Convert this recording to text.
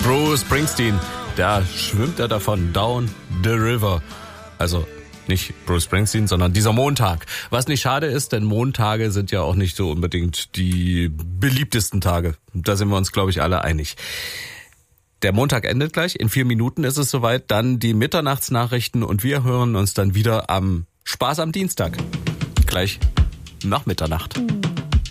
Bruce Springsteen, da schwimmt er davon, down the river. Also nicht Bruce Springsteen, sondern dieser Montag. Was nicht schade ist, denn Montage sind ja auch nicht so unbedingt die beliebtesten Tage. Da sind wir uns, glaube ich, alle einig. Der Montag endet gleich, in 4 Minuten ist es soweit, dann die Mitternachtsnachrichten und wir hören uns dann wieder am Spaß am Dienstag. Gleich nach Mitternacht.